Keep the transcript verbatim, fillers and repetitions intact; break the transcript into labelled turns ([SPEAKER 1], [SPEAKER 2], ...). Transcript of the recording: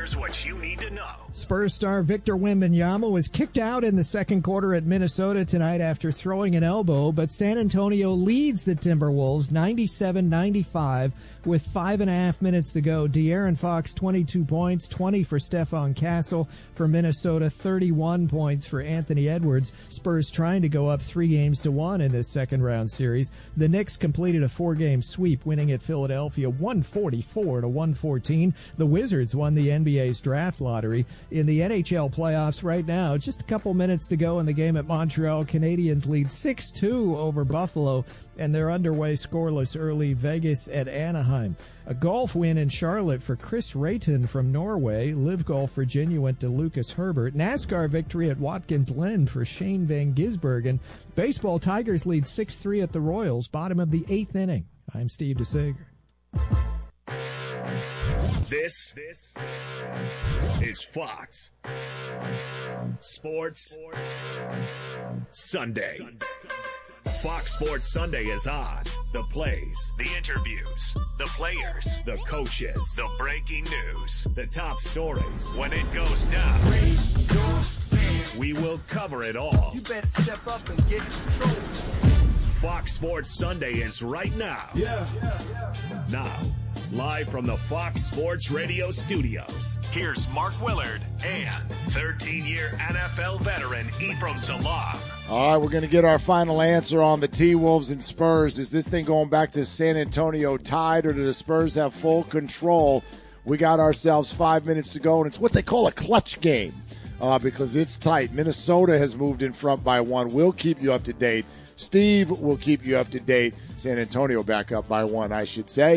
[SPEAKER 1] Here's what you need to know.
[SPEAKER 2] Spurs star Victor Wembanyama was kicked out in the second quarter at Minnesota tonight after throwing an elbow, but San Antonio leads the Timberwolves ninety-seven ninety-five with five and a half minutes to go. De'Aaron Fox, twenty-two points, twenty for Stephon Castle. For Minnesota, thirty-one points for Anthony Edwards. Spurs trying to go up three games to one in this second-round series. The Knicks completed a four-game sweep, winning at Philadelphia one forty-four to one fourteen. The Wizards won the N B A's draft lottery. In the N H L playoffs right now, just a couple minutes to go in the game at Montreal. Canadiens lead six two over Buffalo, and they're underway scoreless early. Vegas at Anaheim. A golf win in Charlotte for Chris Rayton from Norway. Live Golf Virginia went to Lucas Herbert. NASCAR victory at Watkins Glen for Shane Van Gisbergen. Baseball, Tigers lead six three at the Royals, bottom of the eighth inning. I'm Steve DeSager.
[SPEAKER 1] This, this is Fox Sports Sunday. Fox Sports Sunday is on. The plays, the interviews, the players, the coaches, the breaking news, the top stories. When it goes down, we will cover it all.
[SPEAKER 3] You better step up and get control.
[SPEAKER 1] Fox Sports Sunday is right now.
[SPEAKER 3] Yeah, yeah, yeah.
[SPEAKER 1] Now, live from the Fox Sports Radio studios, here's Mark Willard and thirteen-year N F L veteran Ephraim Salaam.
[SPEAKER 4] All right, we're going to get our final answer on the T-Wolves and Spurs. Is this thing going back to San Antonio tied, or do the Spurs have full control? We got ourselves five minutes to go, and it's what they call a clutch game uh, because it's tight. Minnesota has moved in front by one. We'll keep you up to date. Steve will keep you up to date. San Antonio back up by one, I should say.